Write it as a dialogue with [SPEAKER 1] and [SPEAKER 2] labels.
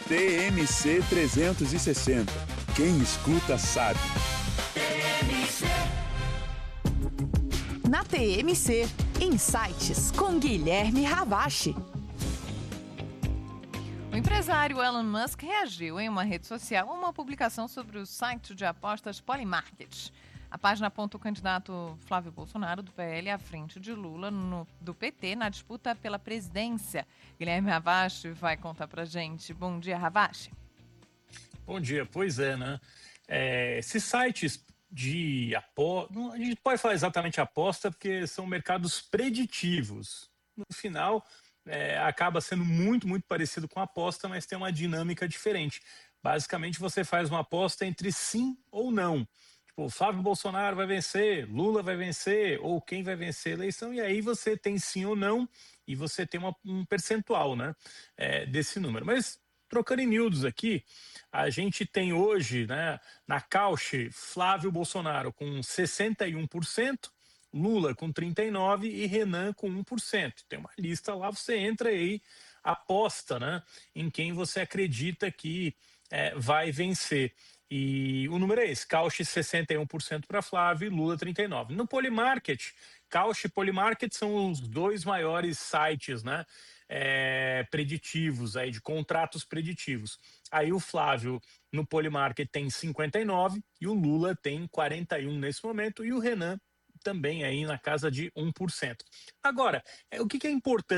[SPEAKER 1] TMC 360. Quem escuta sabe.
[SPEAKER 2] Na TMC, Insights com Guilherme Ravache.
[SPEAKER 3] O empresário Elon Musk reagiu em uma rede social a uma publicação sobre o site de apostas Polymarket. A página aponta o candidato Flávio Bolsonaro, do PL, à frente de Lula, do PT, na disputa pela presidência. Guilherme Ravache vai contar pra gente. Bom dia, Ravache.
[SPEAKER 4] Bom dia, pois é, né? Esses sites de aposta, a gente pode falar exatamente aposta porque são mercados preditivos. No final, acaba sendo muito, muito parecido com aposta, mas tem uma dinâmica diferente. Basicamente, você faz uma aposta entre sim ou não. Tipo, Flávio Bolsonaro vai vencer, Lula vai vencer, ou quem vai vencer a eleição, e aí você tem sim ou não, e você tem um percentual, né, desse número. Mas, trocando em miúdos aqui, a gente tem hoje, né, na Cauchy, Flávio Bolsonaro com 61%, Lula com 39% e Renan com 1%. Tem uma lista lá, você entra aí, aposta, né, em quem você acredita que vai vencer. E o número é esse, Cauchy 61% para Flávio e Lula 39%. No Polymarket, Cauchy e Polymarket são os dois maiores sites, né, preditivos, aí, de contratos preditivos. Aí o Flávio no Polymarket tem 59% e o Lula tem 41% nesse momento e o Renan também aí na casa de 1%. Agora, o que é importante